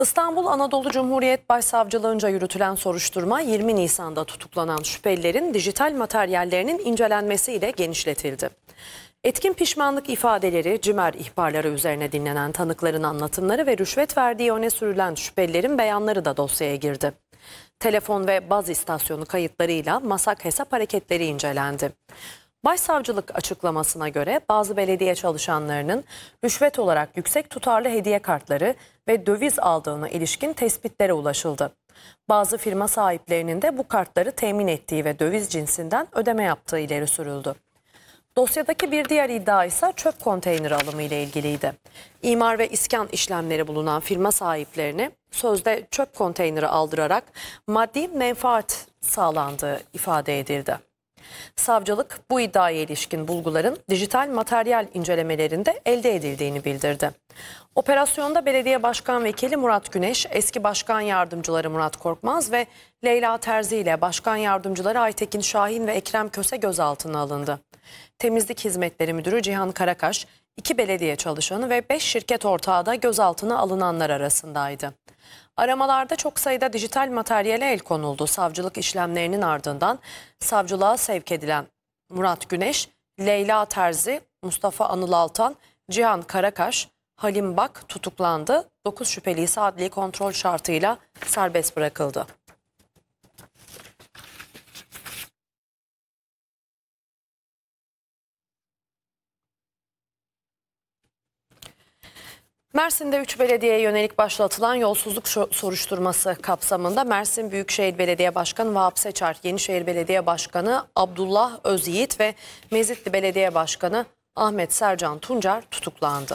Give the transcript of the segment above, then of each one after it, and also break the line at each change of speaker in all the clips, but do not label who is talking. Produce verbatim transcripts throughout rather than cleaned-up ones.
İstanbul Anadolu Cumhuriyet Başsavcılığınca yürütülen soruşturma yirmi Nisan'da tutuklanan şüphelilerin dijital materyallerinin incelenmesiyle genişletildi. Etkin pişmanlık ifadeleri, cimer ihbarları üzerine dinlenen tanıkların anlatımları ve rüşvet verdiği öne sürülen şüphelilerin beyanları da dosyaya girdi. Telefon ve baz istasyonu kayıtlarıyla masak hesap hareketleri incelendi. Başsavcılık açıklamasına göre bazı belediye çalışanlarının rüşvet olarak yüksek tutarlı hediye kartları ve döviz aldığına ilişkin tespitlere ulaşıldı. Bazı firma sahiplerinin de bu kartları temin ettiği ve döviz cinsinden ödeme yaptığı ileri sürüldü. Dosyadaki bir diğer iddia ise çöp konteyneri alımı ile ilgiliydi. İmar ve iskan işlemleri bulunan firma sahiplerini sözde çöp konteyneri aldırarak maddi menfaat sağlandığı ifade edildi. Savcılık bu iddiaya ilişkin bulguların dijital materyal incelemelerinde elde edildiğini bildirdi. Operasyonda Belediye Başkan Vekili Murat Güneş, eski başkan yardımcıları Murat Korkmaz ve Leyla Terzi ile başkan yardımcıları Aytekin Şahin ve Ekrem Köse gözaltına alındı. Temizlik Hizmetleri Müdürü Cihan Karakaş, iki belediye çalışanı ve beş şirket ortağı da gözaltına alınanlar arasındaydı. Aramalarda çok sayıda dijital materyale el konuldu. Savcılık işlemlerinin ardından savcılığa sevk edilen Murat Güneş, Leyla Terzi, Mustafa Anıl Altan, Cihan Karakaş, Halim Bak tutuklandı. dokuz şüpheli ise adli kontrol şartıyla serbest bırakıldı. Mersin'de üç belediyeye yönelik başlatılan yolsuzluk soruşturması kapsamında Mersin Büyükşehir Belediye Başkanı Vahap Seçer, Yenişehir Belediye Başkanı Abdullah Özyiğit ve Mezitli Belediye Başkanı Ahmet Sercan Tuncer tutuklandı.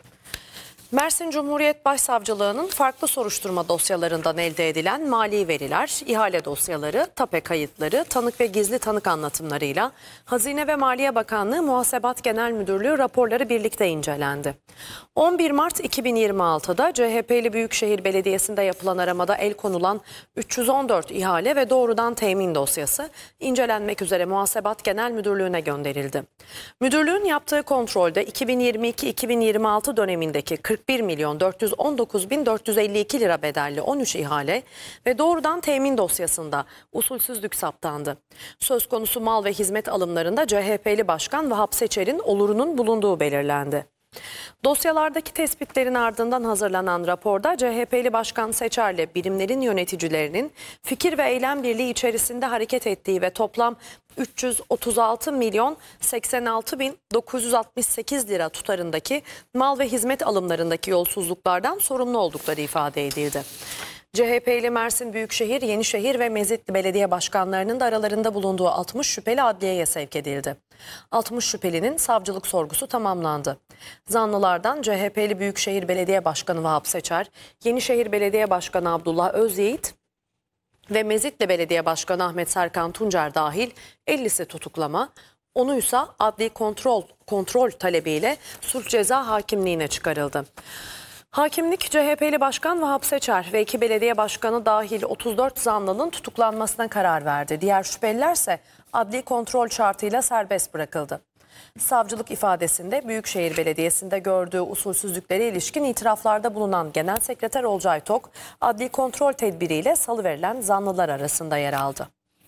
Mersin Cumhuriyet Başsavcılığı'nın farklı soruşturma dosyalarından elde edilen mali veriler, ihale dosyaları, tape kayıtları, tanık ve gizli tanık anlatımlarıyla Hazine ve Maliye Bakanlığı Muhasebat Genel Müdürlüğü raporları birlikte incelendi. on bir Mart iki bin yirmi altıda C H P'li Büyükşehir Belediyesi'nde yapılan aramada el konulan üç yüz on dört ihale ve doğrudan temin dosyası incelenmek üzere Muhasebat Genel Müdürlüğü'ne gönderildi. Müdürlüğün yaptığı kontrolde iki bin yirmi iki iki bin yirmi altı dönemindeki kırk bir milyon dört yüz on dokuz bin dört yüz elli iki lira bedelli on üç ihale ve doğrudan temin dosyasında usulsüzlük saptandı. Söz konusu mal ve hizmet alımlarında C H P'li Başkan Vahap Seçer'in olurunun bulunduğu belirlendi. Dosyalardaki tespitlerin ardından hazırlanan raporda C H P'li Başkan Seçer'le birimlerin yöneticilerinin fikir ve eylem birliği içerisinde hareket ettiği ve toplam üç yüz otuz altı milyon seksen altı bin dokuz yüz altmış sekiz lira tutarındaki mal ve hizmet alımlarındaki yolsuzluklardan sorumlu oldukları ifade edildi. C H P'li Mersin Büyükşehir, Yenişehir ve Mezitli Belediye Başkanlarının da aralarında bulunduğu altmış şüpheli adliyeye sevk edildi. altmış şüphelinin savcılık sorgusu tamamlandı. Zanlılardan C H P'li Büyükşehir Belediye Başkanı Vahap Seçer, Yenişehir Belediye Başkanı Abdullah Özyiğit ve Mezitli Belediye Başkanı Ahmet Serkan Tuncer dahil ellisi tutuklama, onuysa adli kontrol kontrol talebiyle suç ceza hakimliğine çıkarıldı. Hakimlik C H P'li Başkan Vahap Seçer ve iki belediye başkanı dahil otuz dört zanlının tutuklanmasına karar verdi. Diğer şüpheliler ise adli kontrol şartıyla serbest bırakıldı. Savcılık ifadesinde Büyükşehir Belediyesi'nde gördüğü usulsüzlüklere ilişkin itiraflarda bulunan Genel Sekreter Olcay Tok, adli kontrol tedbiriyle salıverilen zanlılar arasında yer aldı.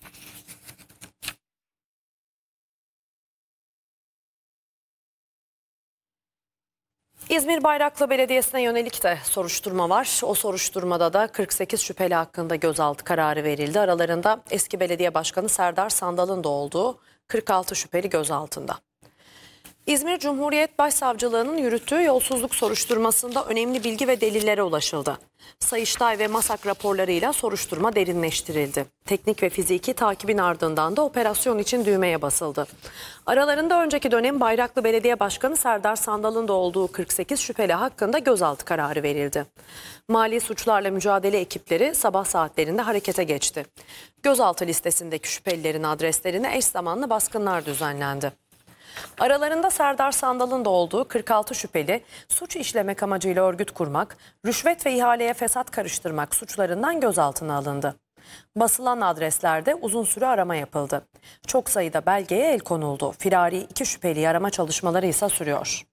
İzmir Bayraklı Belediyesi'ne yönelik de soruşturma var. O soruşturmada da kırk sekiz şüpheli hakkında gözaltı kararı verildi. Aralarında eski belediye başkanı Serdar Sandal'ın da olduğu kırk altı şüpheli gözaltında. İzmir Cumhuriyet Başsavcılığı'nın yürüttüğü yolsuzluk soruşturmasında önemli bilgi ve delillere ulaşıldı. Sayıştay ve MASAK raporlarıyla soruşturma derinleştirildi. Teknik ve fiziki takibin ardından da operasyon için düğmeye basıldı. Aralarında önceki dönem Bayraklı Belediye Başkanı Serdar Sandal'ın da olduğu kırk sekiz şüpheli hakkında gözaltı kararı verildi. Mali suçlarla mücadele ekipleri sabah saatlerinde harekete geçti. Gözaltı listesindeki şüphelilerin adreslerine eş zamanlı baskınlar düzenlendi. Aralarında Serdar Sandal'ın da olduğu kırk altı şüpheli suç işlemek amacıyla örgüt kurmak, rüşvet ve ihaleye fesat karıştırmak suçlarından gözaltına alındı. Basılan adreslerde uzun süre arama yapıldı. Çok sayıda belgeye el konuldu. Firari iki şüpheli arama çalışmaları ise sürüyor.